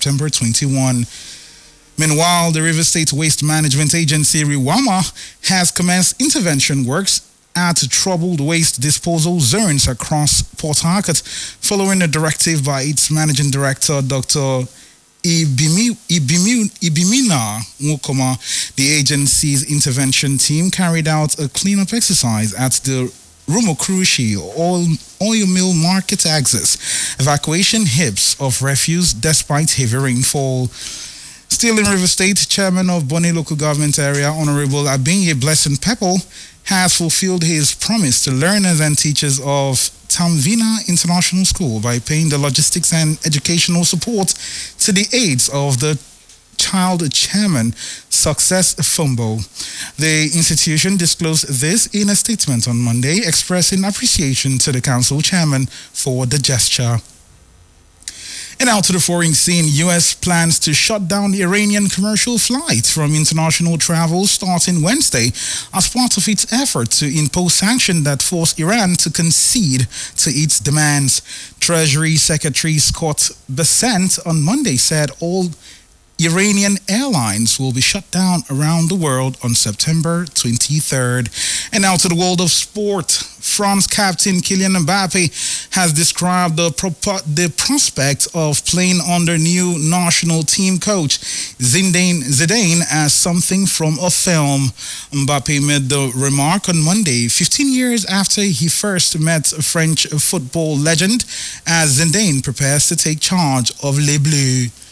September 21. Meanwhile, the River State Waste Management Agency, RIWAMA, has commenced intervention works at troubled waste disposal zones across Port Harcourt, following a directive by its managing director, Dr. Ibimina Nwokoma. The agency's intervention team carried out a cleanup exercise at the Rumokrushi oil mill market access, evacuation heaps of refuse despite heavy rainfall. Still in River State, Chairman of Bonny Local Government Area, Honorable Abinye Blessing Pepple, has fulfilled his promise to learners and teachers of Tamvina International School by paying the logistics and educational support to the aides of the child chairman Success Fumbo. The institution disclosed this in a statement on Monday, expressing appreciation to the council chairman for the gesture. And now to the foreign scene, U.S. plans to shut down Iranian commercial flights from international travel starting Wednesday as part of its effort to impose sanctions that force Iran to concede to its demands. Treasury Secretary Scott Bessent on Monday said all Iranian airlines will be shut down around the world on September 23rd. And now to the world of sport. France captain Kylian Mbappe has described the prospect of playing under new national team coach Zinedine Zidane as something from a film. Mbappe made the remark on Monday, 15 years after he first met French football legend, as Zidane prepares to take charge of Les Bleus.